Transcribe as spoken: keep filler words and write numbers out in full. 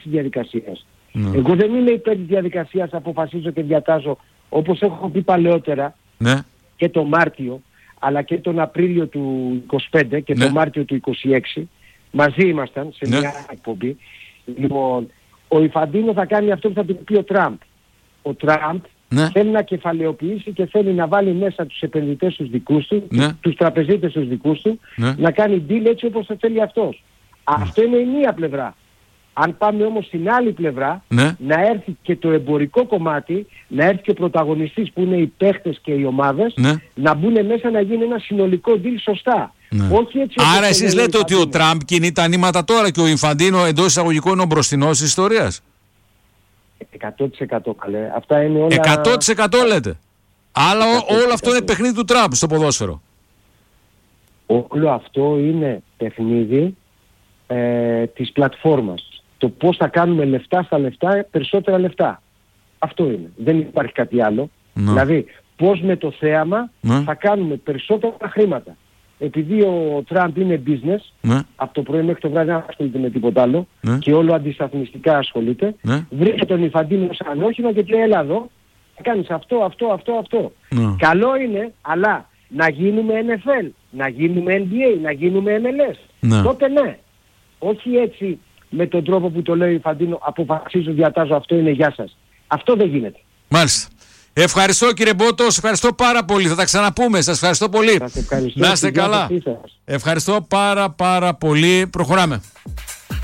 της διαδικασίας. Ναι. Εγώ δεν είμαι υπέρ της διαδικασίας, αποφασίζω και διατάζω, όπως έχω πει παλαιότερα, ναι. και το Μάρτιο, αλλά και τον Απρίλιο του είκοσι πέντε και ναι. τον Μάρτιο του είκοσι έξι, μαζί ήμασταν σε ναι. μια εκπομπή. Λοιπόν, ο Ιφαντίνο θα κάνει αυτό που θα του πει ο Τραμπ. Ο Τραμπ ναι. θέλει να κεφαλαιοποιήσει και θέλει να βάλει μέσα τους επενδυτές τους δικούς του, ναι. τους τραπεζίτες τους δικούς του, ναι. να κάνει deal έτσι όπως το θέλει αυτός. Ναι. Αυτό είναι η μία πλευρά. Αν πάμε όμως στην άλλη πλευρά, ναι. να έρθει και το εμπορικό κομμάτι, να έρθει και ο πρωταγωνιστής που είναι οι παίχτες και οι ομάδες, ναι. να μπουν μέσα να γίνει ένα συνολικό deal σωστά. Ναι. Όχι έτσι. Άρα εσείς λέτε ότι ο Τραμπ κινεί τα νήματα τώρα και ο Ινφαντίνο εντός εισαγωγικών είναι ο μπροστινός της ιστορίας. εκατό τοις εκατό καλέ. Αυτά είναι όλα... εκατό τοις εκατό λέτε. Αλλά όλο αυτό είναι παιχνίδι του Τραμπ στο ποδόσφαιρο. Όλο αυτό είναι παιχνίδι ε, της πλατφόρμας. Το πώς θα κάνουμε λεφτά στα λεφτά, περισσότερα λεφτά. Αυτό είναι. Δεν υπάρχει κάτι άλλο. No. Δηλαδή, πώς με το θέαμα no. θα κάνουμε περισσότερα χρήματα. Επειδή ο Τραμπ είναι business, no. από το πρωί μέχρι το βράδυ δεν ασχολείται με τίποτα άλλο no. και όλο αντισταθμιστικά ασχολείται, no. βρήκε τον Ιφαντίνο σαν όχημα και λέει έλα εδώ, θα κάνεις αυτό, αυτό, αυτό, αυτό. No. Καλό είναι, αλλά να γίνουμε Εν Εφ Ελ, να γίνουμε Εν Μπι Έι, να γίνουμε Εμ Ελ Ες. No. Τότε ναι. Όχι έτσι με τον τρόπο που το λέει ο Ιφαντίνο, αποφασίζω, διατάζω, αυτό είναι γεια σας. Αυτό δεν γίνεται. Μάλιστα. Ευχαριστώ κύριε Μπότο, σας ευχαριστώ πάρα πολύ. Θα τα ξαναπούμε. Σας ευχαριστώ πολύ. Σας ευχαριστώ. Να είστε καλά. Ευχαριστώ πάρα πάρα πολύ. Προχωράμε.